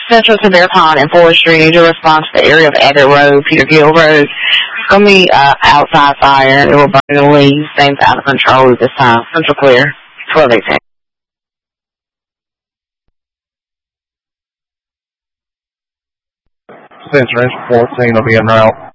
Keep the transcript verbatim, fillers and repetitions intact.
Central to Bear Pond and Forestry. Need to respond to the area of Abbott Road, Peter Gill Road. It's going to be uh, outside fire. It will burn the leaves. Things out of control at this time. Central clear. twelve eighteen. Central fourteen will be en route.